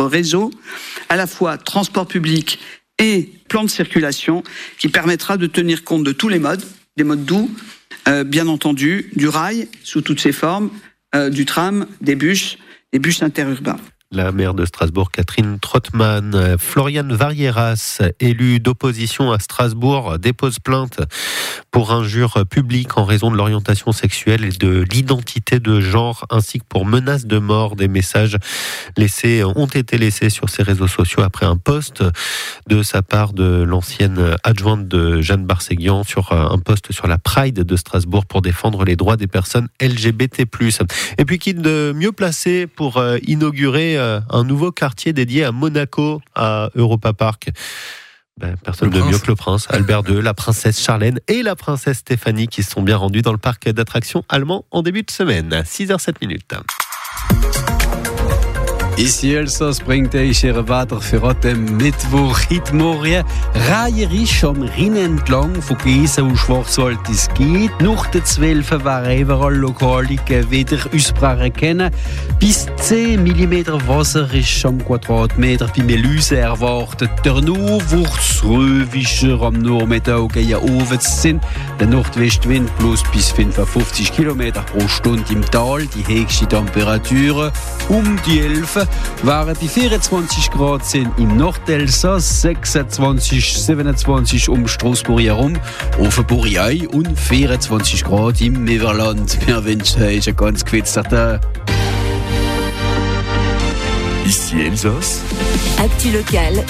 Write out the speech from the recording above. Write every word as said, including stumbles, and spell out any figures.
réseau, à la fois transport public et plan de circulation, qui permettra de tenir compte de tous les modes, des modes doux, euh, bien entendu, du rail sous toutes ses formes, euh, du tram, des bus, des bus interurbains. La maire de Strasbourg, Catherine Trottmann. Florian Varieras, élu d'opposition à Strasbourg, dépose plainte pour injure publique en raison de l'orientation sexuelle et de l'identité de genre, ainsi que pour menace de mort. Des messages laissés, ont été laissés sur ses réseaux sociaux après un post de sa part de l'ancienne adjointe de Jeanne Barséguian sur un post sur la Pride de Strasbourg pour défendre les droits des personnes L G B T plus. Et puis qui de mieux placé pour inaugurer un nouveau quartier dédié à Monaco, à Europa Park. Ben, personne de mieux que le prince Albert deux, la princesse Charlène et la princesse Stéphanie qui se sont bien rendus dans le parc d'attractions allemand en début de semaine. six heures sept minutes. Ici Elsass bringt euch ihre Wetter für heute Mittwoch. Heute Morgen reiherisch am Rhein entlang, von Gesen und Schwarzwald es geht. Nach den zwölf werden überall Lokaliken wieder ausbrechen können. Bis zehn Millimeter Wasser ist am Quadratmeter bei Melüse erwartet. Der Nordwärts röwischer am Nachmittag gegen Abend sind. Der Nordwestwind plus bis fünfundfünfzig Kilometer pro Stunde im Tal. Die höchste Temperatur um die elf waren bei vierundzwanzig Grad sind im Nordelsass, sechsundzwanzig, siebenundzwanzig um Straßburg herum, Offenburg und vierundzwanzig Grad im Meverland. Wir wünschen euch einen ganz gewitzten Tag. Ici Elsass. Actu locale.